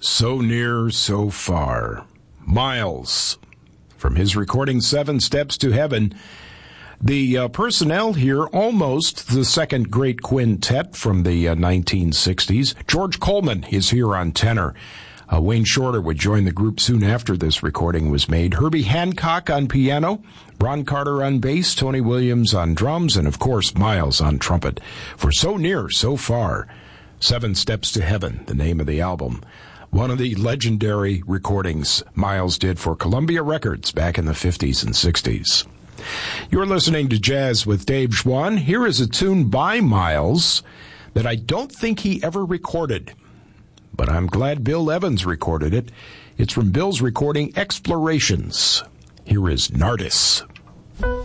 So Near, So Far. Miles, from his recording 7 Steps to Heaven. The personnel here, almost the second great quintet from the 1960s. George Coleman is here on tenor. Wayne Shorter would join the group soon after this recording was made. Herbie Hancock on piano, Ron Carter on bass, Tony Williams on drums, and of course Miles on trumpet. For So Near, So Far. 7 Steps to Heaven, the name of the album. One of the legendary recordings Miles did for Columbia Records back in the 50s and 60s. You're listening to Jazz with Dave Schwann. Here is a tune by Miles that I don't think he ever recorded, but I'm glad Bill Evans recorded it. It's from Bill's recording Explorations. Here is Nardis.